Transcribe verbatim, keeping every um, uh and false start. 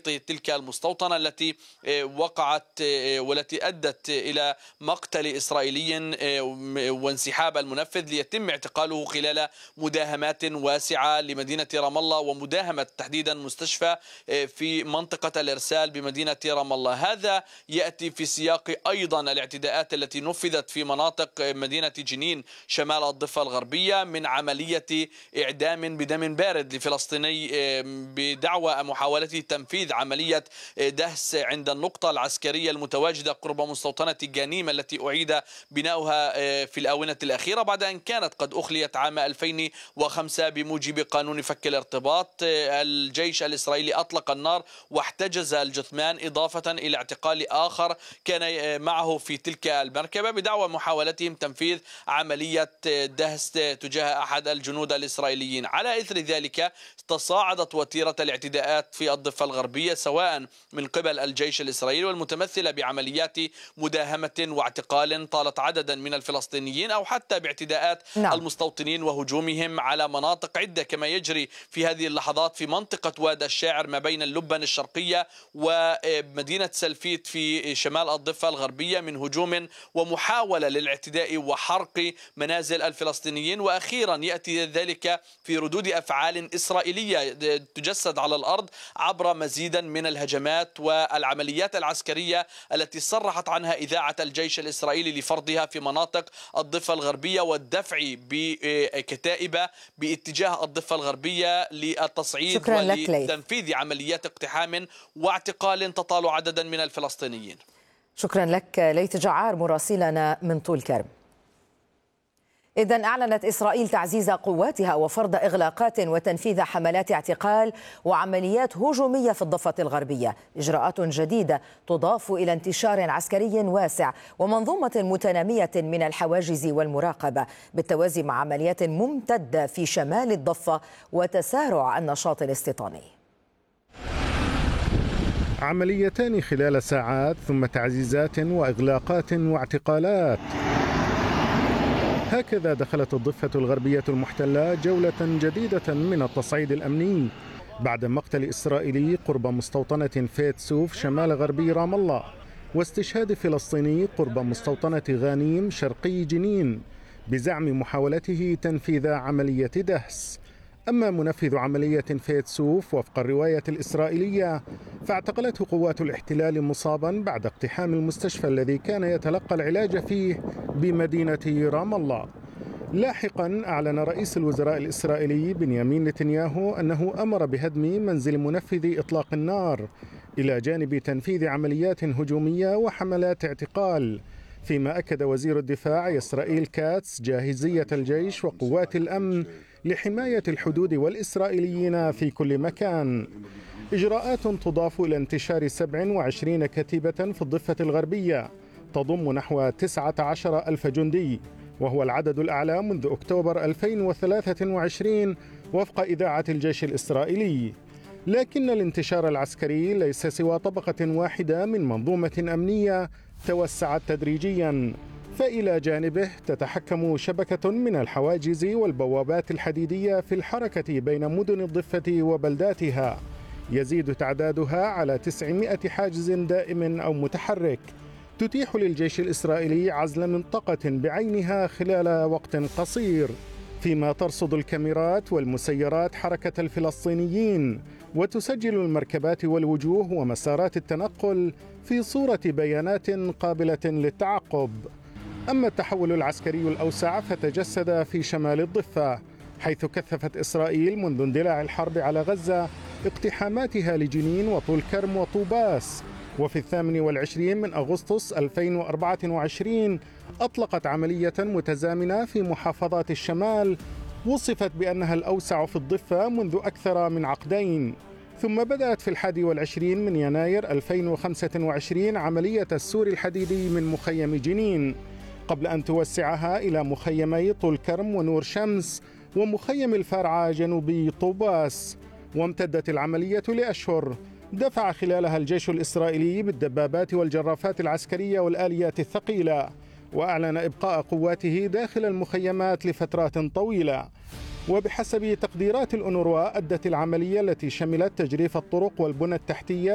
تسقيط تلك المستوطنة التي وقعت والتي أدت إلى مقتل إسرائيلي وانسحاب المنفذ ليتم اعتقاله خلال مداهمات واسعة لمدينة رام الله ومداهمة تحديدا مستشفى في منطقة الإرسال بمدينة رام الله. هذا يأتي في سياق أيضا الاعتداءات التي نفذت في مناطق مدينة جنين شمال الضفة الغربية من عملية إعدام بدم بارد لفلسطيني بدعوى محاولة تنفيذ عملية دهس عند النقطة العسكرية المتواجدة قرب مستوطنة جانيم التي أعيد بناؤها في الآونة الأخيرة بعد أن كانت قد أخليت عام ألفين وخمسة بموجب قانون فك الارتباط. الجيش الإسرائيلي أطلق النار واحتجز الجثمان إضافة إلى اعتقال آخر كان معه في تلك المركبة بدعوى محاولتهم تنفيذ عملية دهس تجاه أحد الجنود الإسرائيليين. على إثر ذلك تصاعدت وتيرة الاعتداءات في الضفة الغربية سواء من قبل الجيش الإسرائيلي والمتمثلة بعمليات مداهمة واعتقال طالت عددا من الفلسطينيين أو حتى باعتداءات نعم. المستوطنين وهجومهم على مناطق عدة كما يجري في هذه اللحظات في منطقة واد الشاعر ما بين اللبن الشرقية ومدينة سلفيت في شمال الضفة الغربية من هجوم ومحاولة للاعتداء وحرق منازل الفلسطينيين. وأخيرا يأتي ذلك في ردود أفعال إسرائيلية تجسد على الأرض عبر مزيدا من الهجمات والعمليات العسكرية التي صرحت عنها إذاعة الجيش الإسرائيلي لفرضها في مناطق الضفة الغربية والدفع بكتائب باتجاه الضفة الغربية للتصعيد ولتنفيذ عمليات اقتحام واعتقال تطال عددا من الفلسطينيين. شكرا لك ليث جعار مراسلنا من طول كرم. إذن أعلنت إسرائيل تعزيز قواتها وفرض إغلاقات وتنفيذ حملات اعتقال وعمليات هجومية في الضفة الغربية، إجراءات جديدة تضاف إلى انتشار عسكري واسع ومنظومة متنامية من الحواجز والمراقبة بالتوازي مع عمليات ممتدة في شمال الضفة وتسارع النشاط الاستيطاني. عمليتان خلال ساعات ثم تعزيزات وإغلاقات واعتقالات. هكذا دخلت الضفة الغربية المحتلة جولة جديدة من التصعيد الأمني بعد مقتل إسرائيلي قرب مستوطنة فيت سوف شمال غربي رام الله واستشهاد فلسطيني قرب مستوطنة غانيم شرقي جنين بزعم محاولته تنفيذ عملية دهس. أما منفذ عملية فيت سوف وفق الرواية الإسرائيلية فاعتقلته قوات الاحتلال مصابا بعد اقتحام المستشفى الذي كان يتلقى العلاج فيه بمدينة رام الله. لاحقا أعلن رئيس الوزراء الإسرائيلي بنيامين نتنياهو أنه أمر بهدم منزل منفذ إطلاق النار إلى جانب تنفيذ عمليات هجومية وحملات اعتقال، فيما أكد وزير الدفاع إسرائيل كاتس جاهزية الجيش وقوات الأمن لحماية الحدود والإسرائيليين في كل مكان. إجراءات تضاف إلى انتشار سبع وعشرين كتيبة في الضفة الغربية تضم نحو تسعة عشر ألف جندي، وهو العدد الأعلى منذ أكتوبر ألفين وثلاثة وعشرين وفق إذاعة الجيش الإسرائيلي. لكن الانتشار العسكري ليس سوى طبقة واحدة من منظومة أمنية توسعت تدريجيا، فإلى جانبه تتحكم شبكة من الحواجز والبوابات الحديدية في الحركة بين مدن الضفة وبلداتها يزيد تعدادها على تسعمائة حاجز دائم أو متحرك تتيح للجيش الإسرائيلي عزل منطقة بعينها خلال وقت قصير، فيما ترصد الكاميرات والمسيرات حركة الفلسطينيين وتسجل المركبات والوجوه ومسارات التنقل في صورة بيانات قابلة للتعقب. أما التحول العسكري الأوسع فتجسد في شمال الضفة، حيث كثفت إسرائيل منذ اندلاع الحرب على غزة اقتحاماتها لجنين وطول كرم وطوباس، وفي الثامن والعشرين من أغسطس ألفين وأربعة وعشرين أطلقت عملية متزامنة في محافظات الشمال وصفت بأنها الأوسع في الضفة منذ أكثر من عقدين، ثم بدأت في الحادي والعشرين من يناير ألفين وخمسة وعشرين عملية السور الحديدي من مخيم جنين قبل أن توسعها إلى مخيمي طول كرم ونور شمس ومخيم الفارعة جنوبي طوباس، وامتدت العملية لأشهر دفع خلالها الجيش الإسرائيلي بالدبابات والجرافات العسكرية والآليات الثقيلة، وأعلن إبقاء قواته داخل المخيمات لفترات طويلة. وبحسب تقديرات الأونروا أدت العملية التي شملت تجريف الطرق والبنى التحتية